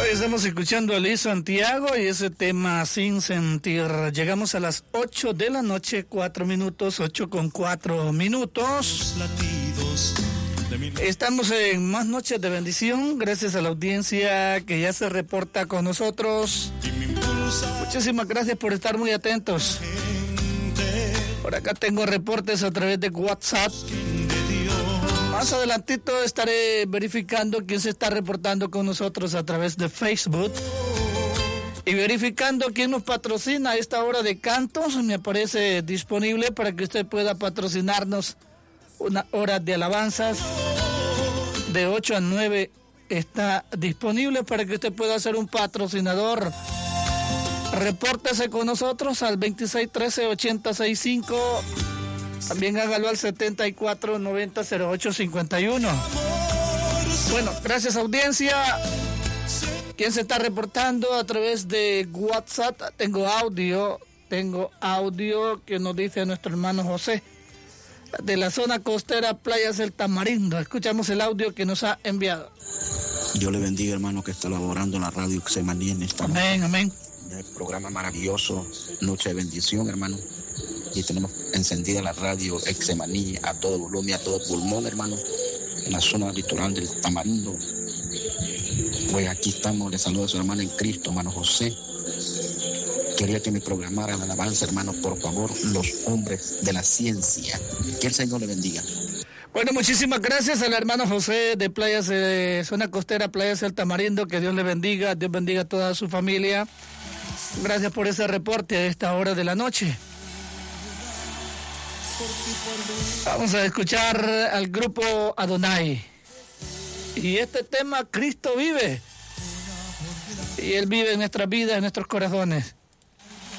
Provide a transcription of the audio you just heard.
Estamos escuchando a Luis Santiago y ese tema Sin Sentir. Llegamos a las 8 de la noche, 4 minutos, 8 con 4 minutos. Estamos en más noches de bendición, gracias a la audiencia que ya se reporta con nosotros. Muchísimas gracias por estar muy atentos. Por acá tengo reportes a través de WhatsApp. Más adelantito estaré verificando quién se está reportando con nosotros a través de Facebook y verificando quién nos patrocina a esta hora de cantos. Me aparece disponible para que usted pueda patrocinarnos una hora de alabanzas de 8 a 9. Está disponible para que usted pueda ser un patrocinador. Repórtese con nosotros al 2613-8065. También hágalo al 7490-0851. Bueno, gracias audiencia. ¿Quién se está reportando a través de WhatsApp? Tengo audio que nos dice nuestro hermano José, de la zona costera Playas del Tamarindo. Escuchamos el audio que nos ha enviado. Dios le bendiga, hermano, que está laborando en la radio Xemaní en esta noche. Amén, amén. El programa maravilloso, Noche de Bendición, hermano. Y tenemos encendida la radio Xemaní a todo volumen, a todo pulmón, hermano, en la zona litoral del Tamarindo. Pues aquí estamos, le saludo a su hermano en Cristo, hermano José. Quería que me programara la alabanza, hermano, por favor, los hombres de la ciencia. Que el Señor le bendiga. Bueno, muchísimas gracias al hermano José de Playas, zona costera, Playas del Tamarindo. Que Dios le bendiga, Dios bendiga a toda su familia. Gracias por ese reporte a esta hora de la noche. Vamos a escuchar al grupo Adonai. Y este tema, Cristo vive. Y Él vive en nuestras vidas, en nuestros corazones.